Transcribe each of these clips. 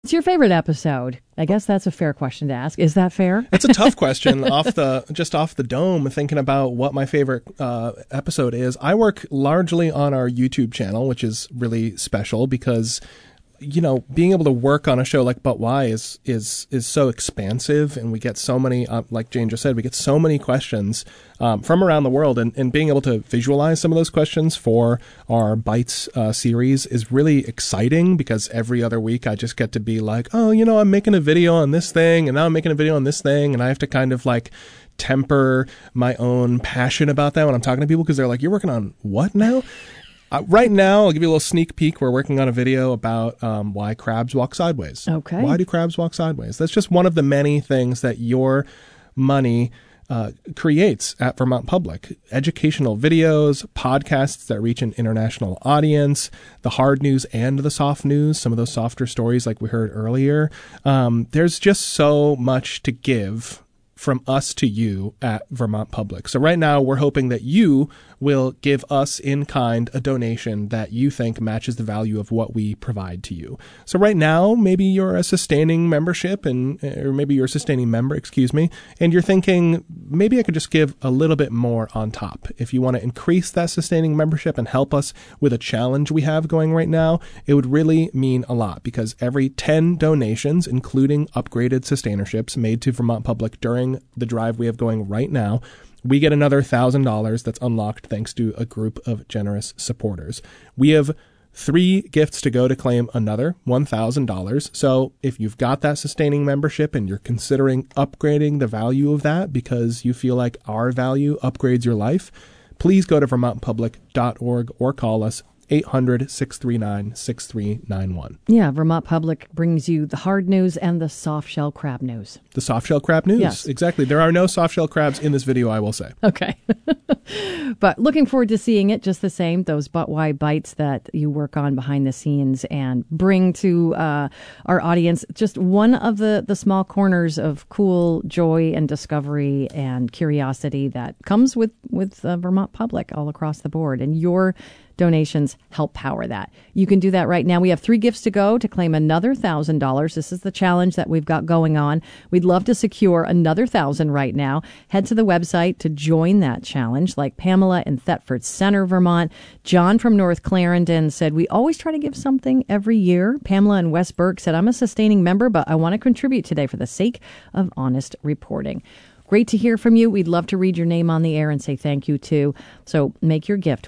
What's your favorite episode? I guess that's a fair question to ask. Is that fair? It's a tough question off the dome, thinking about what my favorite episode is. I work largely on our YouTube channel, which is really special because, you know, being able to work on a show like But Why is so expansive, and we get so many, like Jane just said, we get so many questions from around the world, and being able to visualize some of those questions for our Bites series is really exciting, because every other week I just get to be like, oh, you know, I'm making a video on this thing, and now I'm making a video on this thing, and I have to kind of like temper my own passion about that when I'm talking to people, because they're like, you're working on what now? Right now, I'll give you a little sneak peek. We're working on a video about why crabs walk sideways. Okay. Why do crabs walk sideways? That's just one of the many things that your money creates at Vermont Public. Educational videos, podcasts that reach an international audience, the hard news and the soft news, some of those softer stories like we heard earlier. There's just so much to give from us to you at Vermont Public. So right now, we're hoping that you will give us in kind a donation that you think matches the value of what we provide to you. So right now, maybe you're a sustaining membership, or maybe you're a sustaining member, and you're thinking, maybe I could just give a little bit more on top. If you want to increase that sustaining membership and help us with a challenge we have going right now, it would really mean a lot, because every 10 donations, including upgraded sustainerships made to Vermont Public during the drive we have going right now, we get another $1,000 that's unlocked thanks to a group of generous supporters. We have 3 gifts to go to claim another $1,000. So if you've got that sustaining membership and you're considering upgrading the value of that because you feel like our value upgrades your life, please go to vermontpublic.org or call us 800-639-6391. Yeah, Vermont Public brings you the hard news and the soft shell crab news. The soft shell crab news? Yes. Exactly. There are no soft shell crabs in this video, I will say. Okay. But looking forward to seeing it just the same, those But Why bites that you work on behind the scenes and bring to our audience just one of the small corners of cool joy and discovery and curiosity that comes with Vermont Public all across the board. And your donations help power that. You can do that right now. We have 3 gifts to go to claim another $1,000. This is the challenge that we've got going on. We'd love to secure another $1,000 right now. Head to the website to join that challenge, like Pamela in Thetford Center, Vermont. John from North Clarendon said, we always try to give something every year. Pamela in West Burke said, I'm a sustaining member, but I want to contribute today for the sake of honest reporting. Great to hear from you. We'd love to read your name on the air and say thank you, too. So make your gift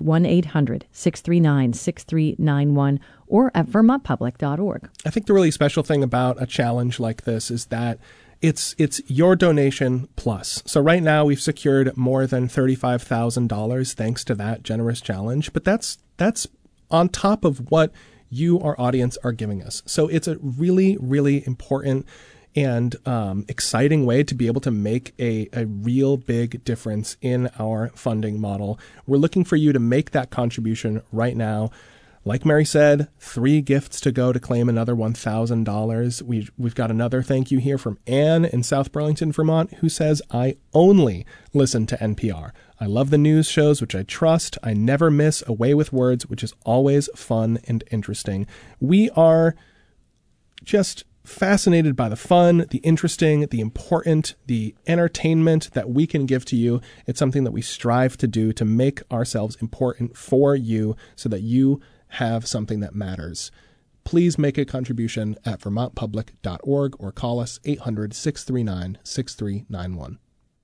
1-800-639-6391 or at vermontpublic.org. I think the really special thing about a challenge like this is that it's your donation plus. So right now we've secured more than $35,000 thanks to that generous challenge. But that's on top of what you, our audience, are giving us. So it's a really, really important and exciting way to be able to make a real big difference in our funding model. We're looking for you to make that contribution right now. Like Mary said, 3 gifts to go to claim another $1,000. We've got another thank you here from Anne in South Burlington, Vermont, who says, I only listen to NPR. I love the news shows, which I trust. I never miss A Way with Words, which is always fun and interesting. We are just fascinated by the fun, the interesting, the important, the entertainment that we can give to you. It's something that we strive to do to make ourselves important for you so that you have something that matters. Please make a contribution at vermontpublic.org or call us 800-639-6391.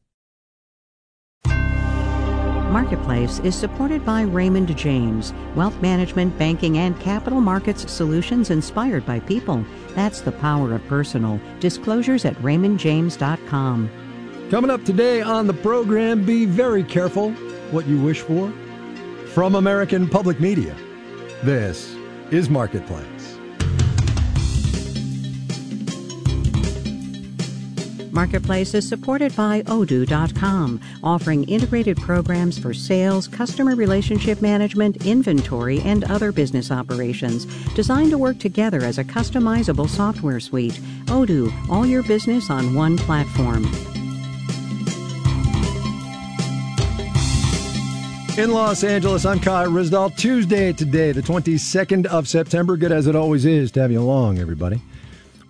Marketplace is supported by Raymond James, wealth management, banking, and capital markets solutions inspired by people. That's the power of personal. Disclosures at raymondjames.com. Coming up today on the program, be very careful what you wish for. From American Public Media, this is Marketplace. Marketplace is supported by Odoo.com, offering integrated programs for sales, customer relationship management, inventory, and other business operations, designed to work together as a customizable software suite. Odoo, all your business on one platform. In Los Angeles, I'm Kai Risdall. Tuesday today, the 22nd of September. Good as it always is to have you along, everybody.